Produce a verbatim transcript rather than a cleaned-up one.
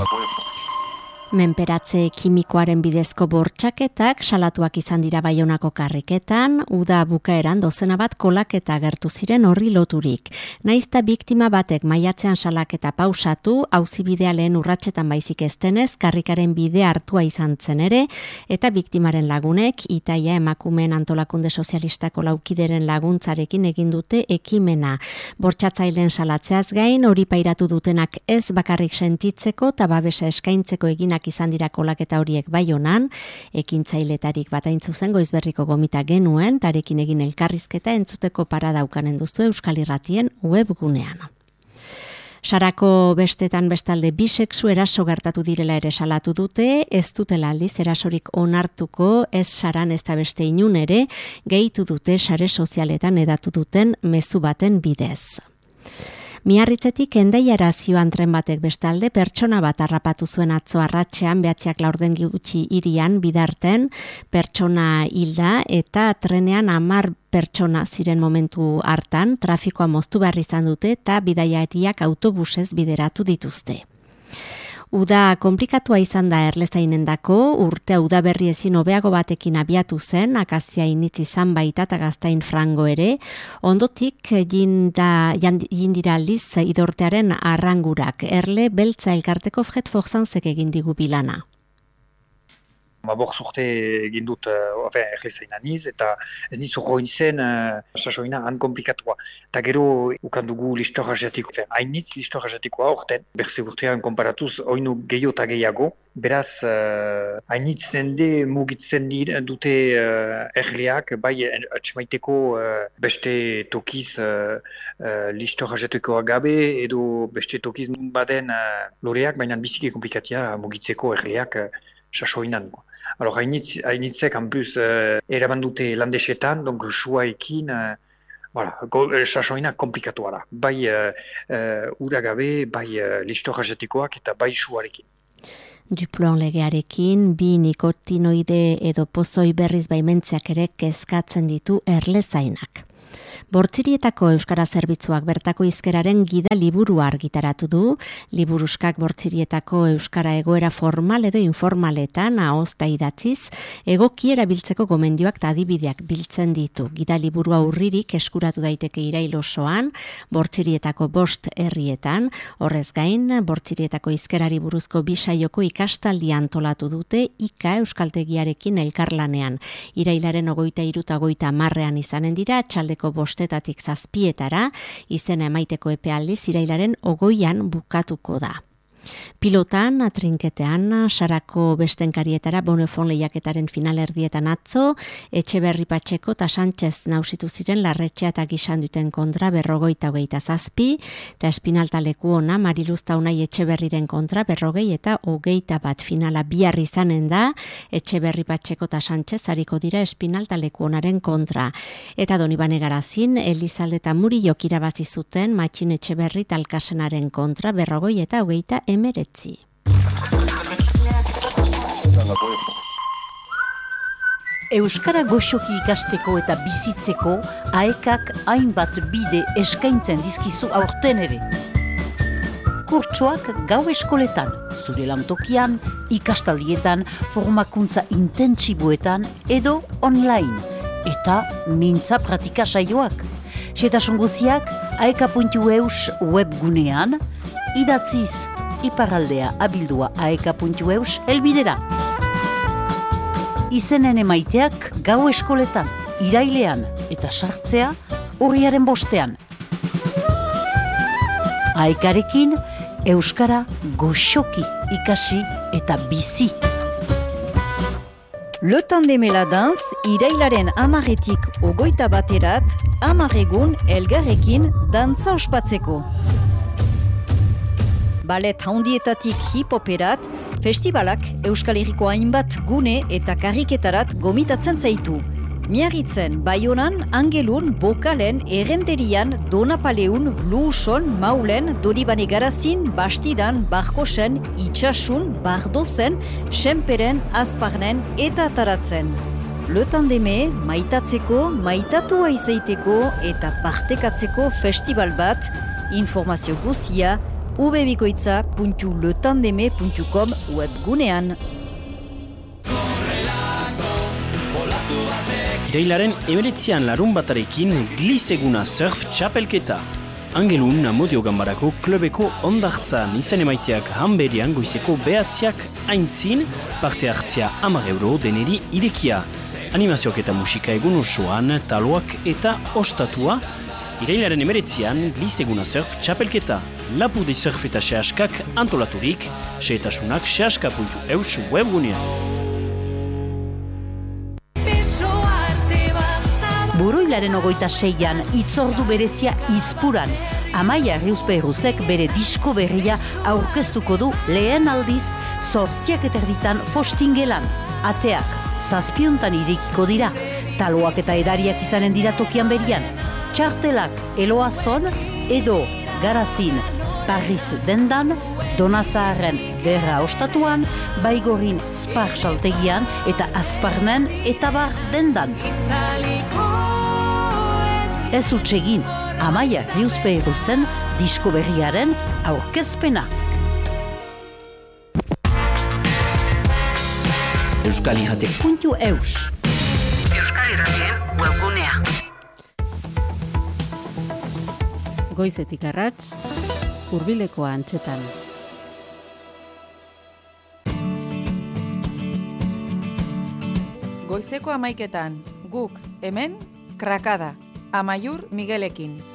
Menperatze kimikoaren bidezko bortxaketak salatuak izan dira Baionako karriketan, uda bukaeran dozena bat kolaketa agertu ziren horri loturik. Naizta biktima batek maiatzean salaketa pausatu, auzibidea lehen urratsetan baizik eztenez, karrikaren bidea hartua izan zen ere, eta biktimaren lagunek, Itaia emakumeen antolakunde sozialistako laukideren laguntzarekin egin dute ekimena. Bortxatzaileen salatzeaz gain, hori pairatu dutenak ez bakarrik sentitzeko eta babesa eskaintzeko eginak izan dira kolaketa horiek Baionan, ekintzailetarik bat hain zuzen Goizberriko gomita genuen, tarekin egin elkarrizketa entzuteko parada ukanen duzu Euskal Irratien webgunean. Sarako bestetan bestalde bisexu eraso gertatu direla ere salatu dute, ez dutela aldiz erasorik onartuko, ez saran ez da beste inun ere, gehitu dute sare sozialetan edatu duten mezu baten bidez. Miarritzetik Hendaiara zioan tren batek bestalde pertsona bat harrapatu zuen atzo arratsean behatziak laurden gutxi hirian bidarten pertsona hilda eta trenean hamar pertsona ziren momentu hartan trafikoa moztu behar izan dute eta bidaiariak autobusez bideratu dituzte. Uda komplikatua izan da Erlezainendako, urtea udaberri ezin hobeago batekin abiatu zen, akazia initz izan baita eta Gaztain frango ere, ondotik jinda, jindira aldiz idortearen arrangurak, Erle beltza elkarteko Fred Forzanzek egin digu bilana. Ma bortz urte egin dut uh, erlezainan niz, eta ez nizu join zen uh, sasoina han komplikatua. Eta gero ukan dugu listor asiatiko, hainitz listor asiatikoa orten, berze urtean konparatuz, oinu gehiago eta gehiago. Beraz, uh, hainitz zende mugitzen dute uh, erleak, bai atxemaiteko uh, beste tokiz uh, uh, listor asiatikoa gabe, edo beste tokiz nun baden uh, loreak, baina biziki komplikatia mugitzeko erleak uh, sasoinan. Alors, hainitzek, en plus, uh, eraban dute landesetan, donc, suaekin, uh, voilà, sasoina komplikatua da. Bai uh, uh, uragabe, bai uh, listor azetikoak eta bai suarekin. Duplon legearekin, bi nikotinoide edo pozoi berriz baimentziak ere kezkatzen ditu Erlezainak. Bortzirietako Euskara Zerbitzuak bertako hizkeraren gida liburua argitaratu du, liburuskak Bortzirietako Euskara egoera formal edo informaletan ahozta idatziz, egoki erabiltzeko gomendioak eta adibideak biltzen ditu. Gida liburua urririk eskuratu daiteke irail osoan, Bortzirietako bost herrietan, horrez gain, Bortzirietako hizkerari buruzko bisaioko ikastaldia antolatu dute Ika Euskaltegiarekin elkarlanean. Irailaren ogoita iruta ogoita marrean izanen dira, txaldeko bostetatik zazpietara, izena emaiteko epealdiz irailaren ogoian bukatuko da. Pilotan, trinketean, Sarako bestenkarietara Bonefon lehiaketaren finalerdietan atzo, Etxeberri Patxeko eta Sánchez nausitu ziren Larretxea eta Gisan duten kontra berrogeita hogeita zazpi, eta Espinaltaleku ona Mariluzta Unai Etxeberriren kontra berrogei eta hogeita bat finala bihar izanen da, Etxeberri Patxeko eta Sánchez hariko dira Espinaltaleku onaren kontra. Eta Donibane Garazin, Elizalde eta Murillok irabazi zuten Matxin Etxeberri Talkasenaren kontra berrogei eta hogeita emeretzi. Euskara goxoki ikasteko eta bizitzeko aekak hainbat bide eskaintzen dizkizu aurten ere. Kurtsoak gau eskoletan, zure lantokian, ikastaldietan, formakuntza intentsiboetan edo online, eta mintza pratika saioak. Xetasun guziak aeka puntu eus webgunean, idatziz iparraldea abildua aeka puntu eus helbidera. Izenen emaiteak gau eskoletan, irailean eta sartzea urriaren bostean. Aekarekin Euskara goxoki ikasi eta bizi. Le Tandem et la Danse irailaren amaretik ogoita baterat, amaregun elgarrekin dantza ospatzeko. Balet handietatik hip-hoperat, festivalak Euskal Herriko hainbat gune eta karriketarat gomitatzen zaitu. Miarritzen, Baionan, Angelun, Bokalen, Errenderian, Donapaleun, Luuson, Maulen, Donibane Garazin, Bastidan, Barkosen, Itxasun, Bardozen, Senperen, Azparnen eta Taratzen. Le Tandeme maitatzeko, maitatua izaiteko eta partekatzeko festival bat, informazio guzia ubebikoitza puntu letandeme puntu com webgunean. Irailaren emeretzian larun batarekin Gliseguna surf txapelketa. Angelun Amodio Gambarako klubeko ondartzan izan emaiteak hanberian goizeko behatziak aintzin, parte hartzia hamar euro deneri irekia. Animazioak eta musika egun osoan, taloak eta ostatua. Irailaren emeretzian Gliseguna surf txapelketa. Lapurdi surf eta sehaskak antolaturik, sehetasunak sehaska puntu eus webgunean. Buruilaren ogoita seian, itzordu berezia izpuran. Amaia Riuzpeiruzek bere disko berria aurkeztuko du lehen aldiz zortziak eterditan Fostingelan. Ateak, zazpiontan irekiko dira, taloak eta edariak izanen dira tokian berian. Txartelak Eloazon edo Garazin Paris dendan, Donazaharren Berra ostatuan, Baigorin Spar saltegian eta Azparnen eta Bar dendan. Ez utxegin, Amaia Riuzpeiruzen disko berriaren aurkezpena. Euskal Irratik Puntu eus. Euskal Irratien webgunea. Goizetik arrats, hurbileko antxetan. Goizeko hamaiketan, guk, hemen, Krakada, Amaiur Miguelekin.